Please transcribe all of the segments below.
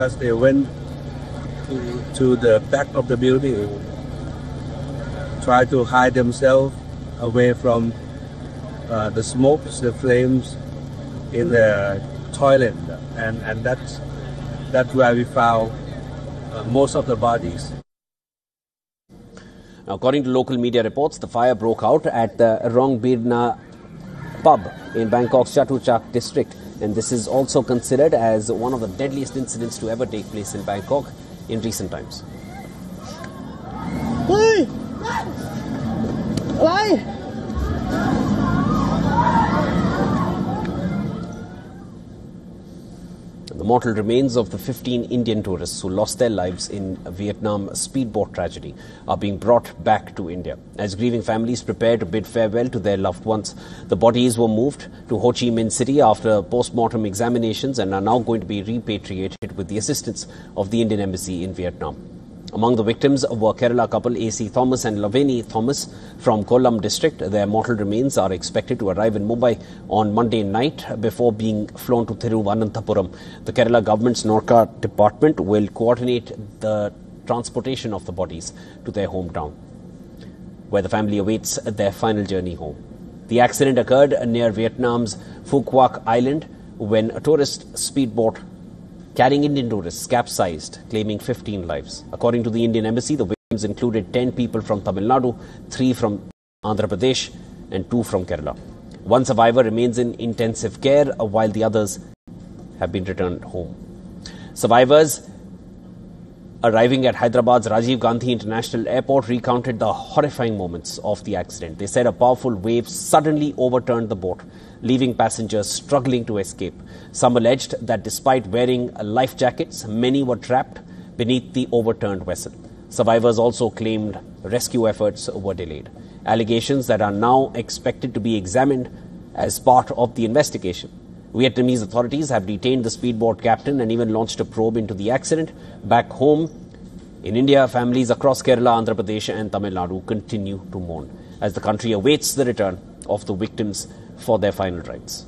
As they went to the back of the building, try to hide themselves away from the smoke, the flames in the toilet, and that's where we found most of the bodies. Now, according to local media reports, the fire broke out at the Rongbirna pub in Bangkok's Chatuchak district, and this is also considered as one of the deadliest incidents to ever take place in Bangkok in recent times. The mortal remains of the 15 Indian tourists who lost their lives in a Vietnam speedboat tragedy are being brought back to India. As grieving families prepare to bid farewell to their loved ones, the bodies were moved to Ho Chi Minh City after post-mortem examinations and are now going to be repatriated with the assistance of the Indian Embassy in Vietnam. Among the victims were Kerala couple A.C. Thomas and Laveni Thomas from Kollam district. Their mortal remains are expected to arrive in Mumbai on Monday night before being flown to Thiruvananthapuram. The Kerala government's Norca department will coordinate the transportation of the bodies to their hometown, where the family awaits their final journey home. The accident occurred near Vietnam's Phu Quoc Island when a tourist speedboat carrying Indian tourists capsized, claiming 15 lives. According to the Indian Embassy, the victims included 10 people from Tamil Nadu, 3 from Andhra Pradesh and 2 from Kerala. One survivor remains in intensive care while the others have been returned home. Survivors arriving at Hyderabad's Rajiv Gandhi International Airport recounted the horrifying moments of the accident. They said a powerful wave suddenly overturned the boat, leaving passengers struggling to escape. Some alleged that despite wearing life jackets, many were trapped beneath the overturned vessel. Survivors also claimed rescue efforts were delayed. Allegations that are now expected to be examined as part of the investigation. Vietnamese authorities have detained the speedboat captain and even launched a probe into the accident. Back home in India, families across Kerala, Andhra Pradesh and Tamil Nadu continue to mourn as the country awaits the return of the victims for their final rites.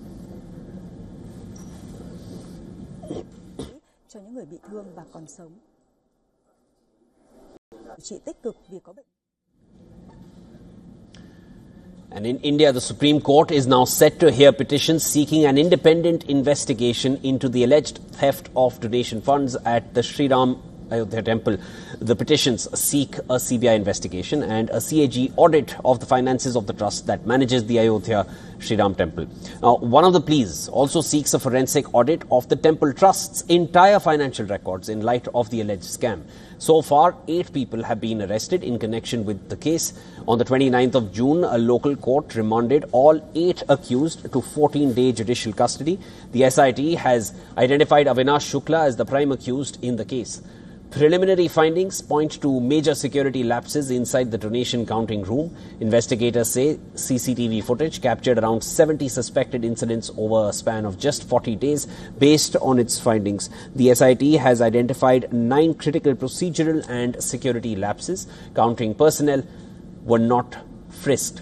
Cho những người bị thương và còn sống. Trị tích cực vì có bệnh. And in India, the Supreme Court is now set to hear petitions seeking an independent investigation into the alleged theft of donation funds at the Sri Ram Ayodhya temple. The petitions seek a CBI investigation and a CAG audit of the finances of the trust that manages the Ayodhya Sri Ram temple. Now, one of the pleas also seeks a forensic audit of the temple trust's entire financial records in light of the alleged scam. So far, 8 people have been arrested in connection with the case. On the 29th of June, a local court remanded all 8 accused to 14-day judicial custody. The SIT has identified Avinash Shukla as the prime accused in the case. Preliminary findings point to major security lapses inside the donation counting room. Investigators say CCTV footage captured around 70 suspected incidents over a span of just 40 days. Based on its findings, the SIT has identified 9 critical procedural and security lapses. Counting personnel were not frisked,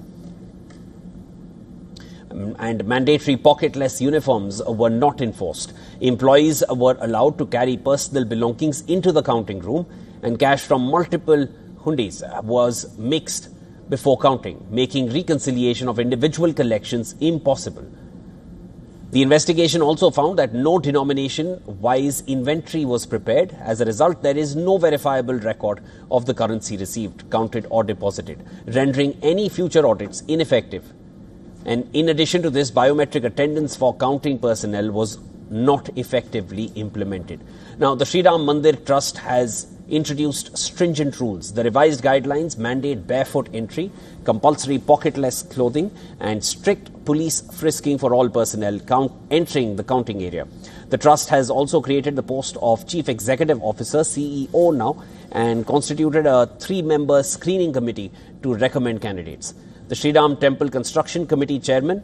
and mandatory pocketless uniforms were not enforced. Employees were allowed to carry personal belongings into the counting room, and cash from multiple hundis was mixed before counting, making reconciliation of individual collections impossible. The investigation also found that no denomination-wise inventory was prepared. As a result, there is no verifiable record of the currency received, counted or deposited, rendering any future audits ineffective. And in addition to this, biometric attendance for counting personnel was not effectively implemented. Now, the Sri Ram Mandir Trust has introduced stringent rules. The revised guidelines mandate barefoot entry, compulsory pocketless clothing, and strict police frisking for all personnel entering the counting area. The trust has also created the post of Chief Executive Officer, CEO now, and constituted a 3-member screening committee to recommend candidates. The Sri Ram Temple Construction Committee Chairman,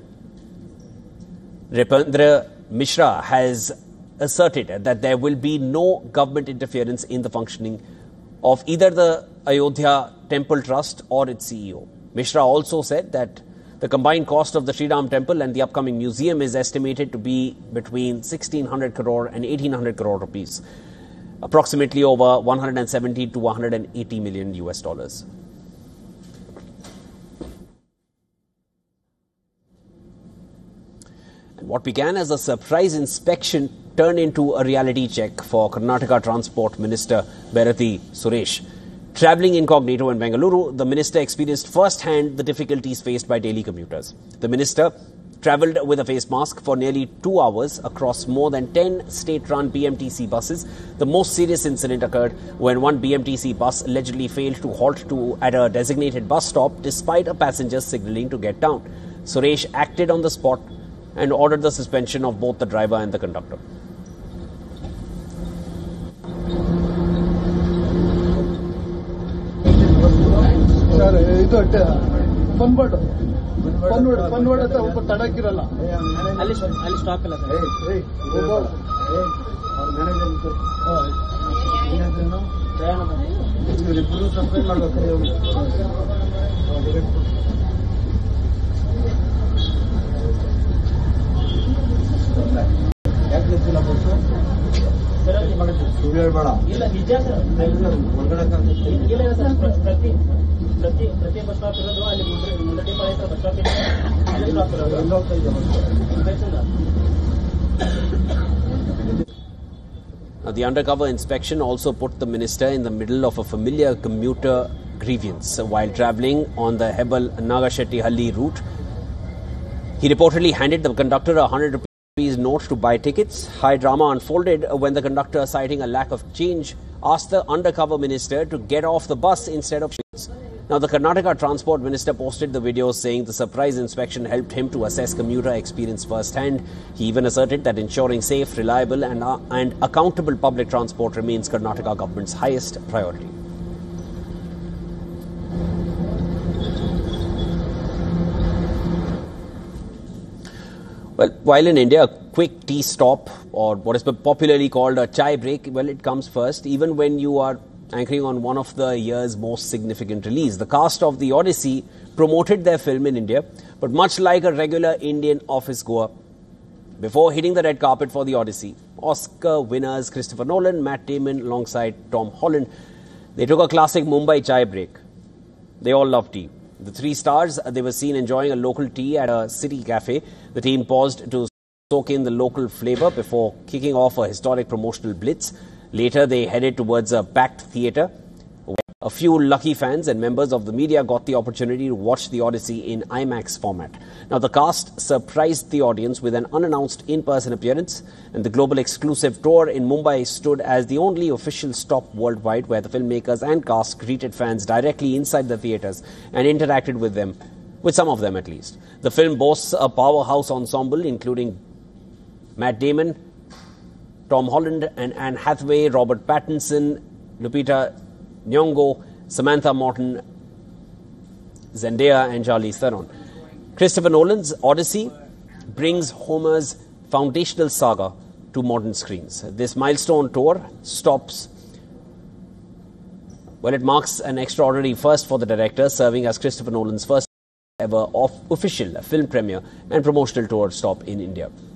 Ripendra Mishra, has asserted that there will be no government interference in the functioning of either the Ayodhya Temple Trust or its CEO. Mishra also said that The combined cost of the Sri Ram temple and the upcoming museum is estimated to be between 1600 crore and 1800 crore rupees, approximately over 170 to 180 million US dollars. And what began as a surprise inspection turned into a reality check for Karnataka Transport Minister Bharati Suresh. Travelling incognito in Bengaluru, the minister experienced first-hand the difficulties faced by daily commuters. The minister travelled with a face mask for nearly 2 hours across more than 10 state-run BMTC buses. The most serious incident occurred when one BMTC bus allegedly failed to halt at a designated bus stop despite a passenger signalling to get down. Suresh acted on the spot and ordered the suspension of both the driver and the conductor. Now, the undercover inspection also put the minister in the middle of a familiar commuter grievance. While travelling on the Hebel-Nagashettihalli route, he reportedly handed the conductor a 100 rupees note to buy tickets. High drama unfolded when the conductor, citing a lack of change, asked the undercover minister to get off the bus instead of shoes. Now, the Karnataka Transport Minister posted the video saying the surprise inspection helped him to assess commuter experience firsthand. He even asserted that ensuring safe, reliable and accountable public transport remains Karnataka government's highest priority. Well, while in India, a quick tea stop, or what is popularly called a chai break, well, it comes first, even when you are anchoring on one of the year's most significant release. The cast of The Odyssey promoted their film in India, but much like a regular Indian office goer, before hitting the red carpet for The Odyssey, Oscar winners Christopher Nolan, Matt Damon alongside Tom Holland, they took a classic Mumbai chai break. They all love tea. The three stars, they were seen enjoying a local tea at a city cafe. The team paused to soak in the local flavour before kicking off a historic promotional blitz. Later, they headed towards a packed theatre, where a few lucky fans and members of the media got the opportunity to watch The Odyssey in IMAX format. Now, the cast surprised the audience with an unannounced in-person appearance, and the global exclusive tour in Mumbai stood as the only official stop worldwide where the filmmakers and cast greeted fans directly inside the theatres and interacted with them, with some of them at least. The film boasts a powerhouse ensemble including Matt Damon, Tom Holland and Anne Hathaway, Robert Pattinson, Lupita Nyong'o, Samantha Morton, Zendaya and Charlize Theron. Christopher Nolan's Odyssey brings Homer's foundational saga to modern screens. This milestone tour it marks an extraordinary first for the director, serving as Christopher Nolan's first ever official film premiere and promotional tour stop in India.